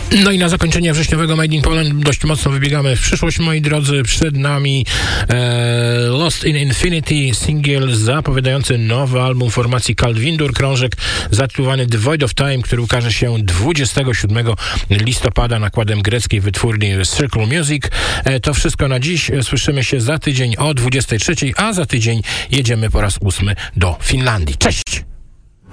No i na zakończenie wrześniowego Made in Poland dość mocno wybiegamy w przyszłość, moi drodzy. Przed nami Lost in Infinity, singiel zapowiadający nowy album formacji Kaldwindur, krążek zatytułowany The Void of Time, który ukaże się 27 listopada nakładem greckiej wytwórni Circle Music. To wszystko na dziś. Słyszymy się za tydzień o 23, a za tydzień jedziemy po raz 8 do Finlandii. Cześć!